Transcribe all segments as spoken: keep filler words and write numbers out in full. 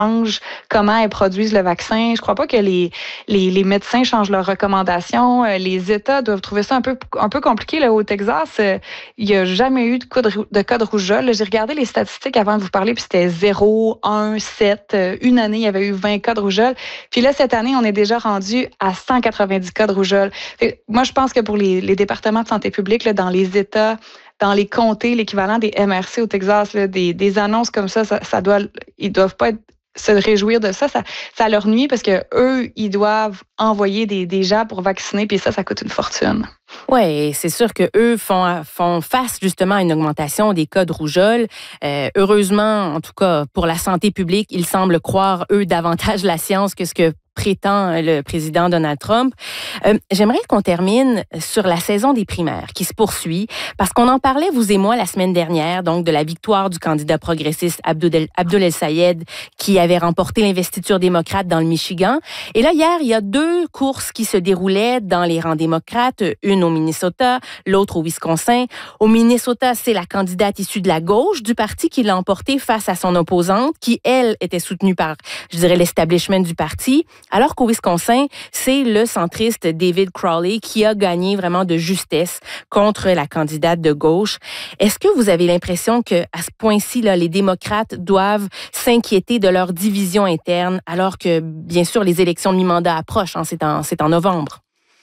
comment elles produisent le vaccin. Je crois pas que les, les, les médecins changent leurs recommandations. Les États doivent trouver ça un peu, un peu compliqué. Là, au Texas, il n'y a jamais eu de cas de, de, cas de rougeole. J'ai regardé les statistiques avant de vous parler, puis c'était zéro, un, sept. Une année, il y avait eu vingt cas de rougeole. Puis là, cette année, on est déjà rendu à cent quatre-vingt-dix cas de rougeole. Fait, moi, je pense que pour les, les départements de santé publique, là, dans les États, dans les comtés, l'équivalent des M R C au Texas, là, des, des annonces comme ça, ça, ça doit, ils doivent pas être se réjouir de ça, ça, ça leur nuit parce que eux, ils doivent envoyer des, des gens pour vacciner, puis ça, ça coûte une fortune. Oui, c'est sûr que eux font, font face justement à une augmentation des cas de rougeole. Euh, heureusement, en tout cas, pour la santé publique, ils semblent croire, eux, davantage la science que ce que prétend le président Donald Trump. Euh, j'aimerais qu'on termine sur la saison des primaires qui se poursuit parce qu'on en parlait, vous et moi, la semaine dernière, donc de la victoire du candidat progressiste Abdul, Abdul El-Sayed qui avait remporté l'investiture démocrate dans le Michigan. Et là, hier, il y a deux courses qui se déroulaient dans les rangs démocrates, une au Minnesota, l'autre au Wisconsin. Au Minnesota, c'est la candidate issue de la gauche du parti qui l'a emportée face à son opposante qui, elle, était soutenue par, je dirais, l'establishment du parti. Alors qu'au Wisconsin, c'est le centriste David Crowley qui a gagné vraiment de justesse contre la candidate de gauche. Est-ce que vous avez l'impression qu'à ce point-ci, là, les démocrates doivent s'inquiéter de leur division interne alors que, bien sûr, les élections de mi-mandat approchent, hein, c'est en, c'est en novembre?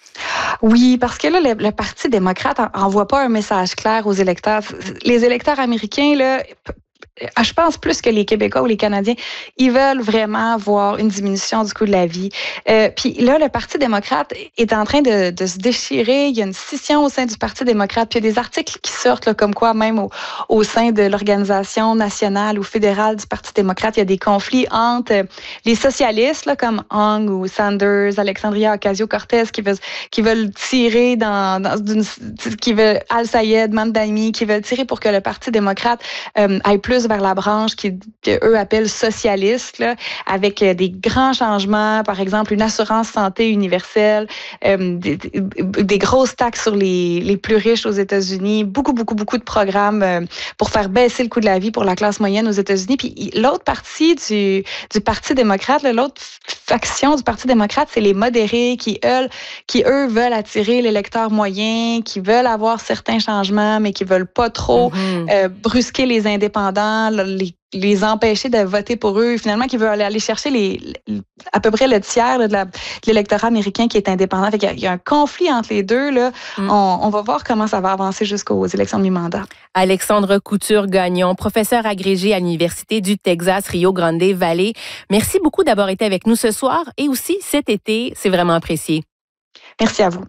Oui, parce que là, le, le Parti démocrate envoie pas un message clair aux électeurs. Les électeurs américains, là, je pense plus que les Québécois ou les Canadiens, ils veulent vraiment voir une diminution du coût de la vie. Euh, puis là, le Parti démocrate est en train de, de se déchirer. Il y a une scission au sein du Parti démocrate. Puis il y a des articles qui sortent, là, comme quoi même au, au sein de l'organisation nationale ou fédérale du Parti démocrate, il y a des conflits entre les socialistes, là, comme Hung ou Sanders, Alexandria Ocasio-Cortez, qui veulent, qui veulent tirer dans, dans une, qui veulent Al-Sayed, Mamdani, qui veulent tirer pour que le Parti démocrate euh, aille plus vers la branche qui, qu'eux appellent socialiste, là, avec des grands changements, par exemple une assurance santé universelle, euh, des, des grosses taxes sur les, les plus riches aux États-Unis, beaucoup, beaucoup, beaucoup de programmes euh, pour faire baisser le coût de la vie pour la classe moyenne aux États-Unis. Puis l'autre partie du, du Parti démocrate, là, l'autre faction du Parti démocrate, c'est les modérés qui, eux, qui, eux, veulent attirer l'électeur moyen, qui veulent avoir certains changements, mais qui veulent pas trop mm-hmm. euh, brusquer les indépendants, les, les empêcher de voter pour eux, finalement, qui veulent aller chercher les, les, à peu près le tiers là, de, la, de l'électorat américain qui est indépendant. Fait qu'il y a, il y a un conflit entre les deux. Là. Mm. On, on va voir comment ça va avancer jusqu'aux élections de mi-mandat. Alexandre Couture-Gagnon, professeur agrégé à l'Université du Texas Rio Grande Valley. Merci beaucoup d'avoir été avec nous ce soir et aussi cet été. C'est vraiment apprécié. Merci à vous.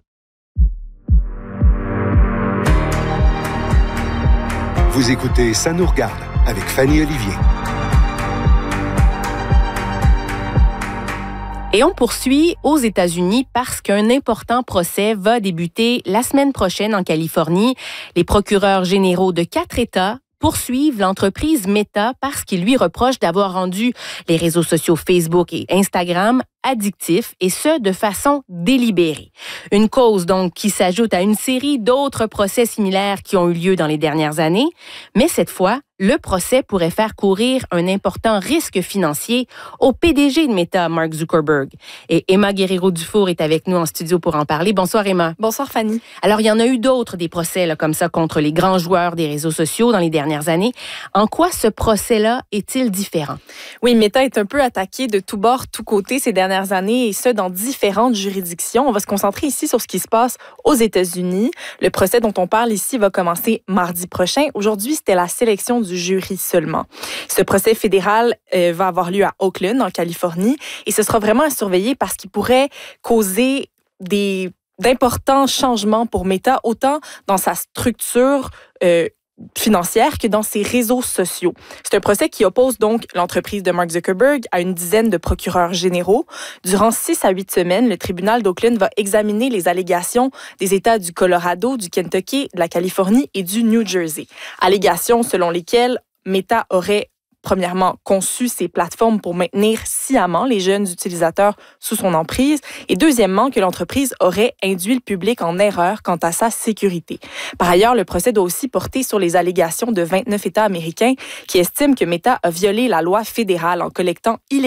Vous écoutez Ça nous regarde avec Fanny Olivier. Et on poursuit aux États-Unis parce qu'un important procès va débuter la semaine prochaine en Californie. Les procureurs généraux de quatre États poursuivent l'entreprise Meta parce qu'ils lui reprochent d'avoir rendu les réseaux sociaux Facebook et Instagram addictifs, et ce, de façon délibérée. Une cause, donc, qui s'ajoute à une série d'autres procès similaires qui ont eu lieu dans les dernières années, mais cette fois, le procès pourrait faire courir un important risque financier au P D G de Meta, Mark Zuckerberg. Et Emma Guerrero-Dufour est avec nous en studio pour en parler. Bonsoir, Emma. Bonsoir, Fanny. Alors, il y en a eu d'autres, des procès là, comme ça contre les grands joueurs des réseaux sociaux dans les dernières années. En quoi ce procès-là est-il différent? Oui, Meta est un peu attaqué de tous bords, tous côtés ces dernières années, et ce, dans différentes juridictions. On va se concentrer ici sur ce qui se passe aux États-Unis. Le procès dont on parle ici va commencer mardi prochain. Aujourd'hui, c'était la sélection du jury seulement. Ce procès fédéral euh, va avoir lieu à Oakland, en Californie, et ce sera vraiment à surveiller parce qu'il pourrait causer des d'importants changements pour Meta, autant dans sa structure euh, financière que dans ses réseaux sociaux. C'est un procès qui oppose donc l'entreprise de Mark Zuckerberg à une dizaine de procureurs généraux. Durant six à huit semaines, le tribunal d'Oakland va examiner les allégations des États du Colorado, du Kentucky, de la Californie et du New Jersey. Allégations selon lesquelles Meta aurait premièrement, conçu ces plateformes pour maintenir sciemment les jeunes utilisateurs sous son emprise, et deuxièmement, que l'entreprise aurait induit le public en erreur quant à sa sécurité. Par ailleurs, le procès doit aussi porter sur les allégations de vingt-neuf États américains qui estiment que Meta a violé la loi fédérale en collectant illégalement